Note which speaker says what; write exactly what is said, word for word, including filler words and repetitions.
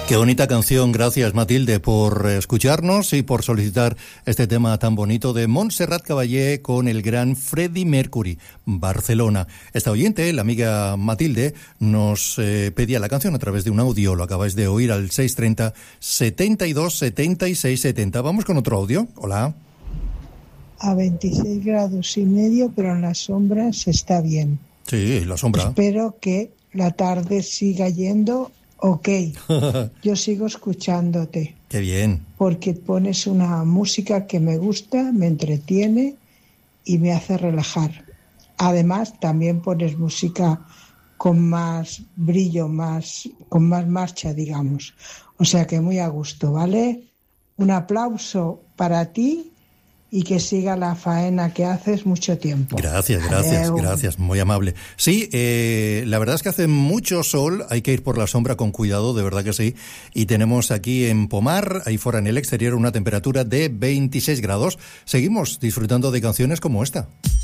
Speaker 1: Qué bonita canción, gracias Matilde por escucharnos y por solicitar este tema tan bonito de Montserrat Caballé con el gran Freddie Mercury, Barcelona. Esta oyente, la amiga Matilde, nos eh, pedía la canción a través de un audio, lo acabáis de oír al seis treinta, setenta y dos, setenta y seis, setenta. Vamos con otro audio, hola.
Speaker 2: A veintiséis grados y medio, pero en las sombras está bien.
Speaker 1: Sí, la sombra.
Speaker 2: Espero que la tarde siga yendo. Ok, yo sigo escuchándote.
Speaker 1: Qué bien.
Speaker 2: Porque pones una música que me gusta, me entretiene y me hace relajar. Además, también pones música con más brillo, más, con más marcha, digamos. O sea que muy a gusto, ¿vale? Un aplauso para ti y que siga la faena que haces mucho tiempo.
Speaker 1: Gracias, gracias,
Speaker 2: Adeu.
Speaker 1: gracias, muy amable. Sí, eh, la verdad es que hace mucho sol, hay que ir por la sombra con cuidado, de verdad que sí. Y tenemos aquí en Pomar, ahí fuera en el exterior, una temperatura de veintiséis grados. Seguimos disfrutando de canciones como esta.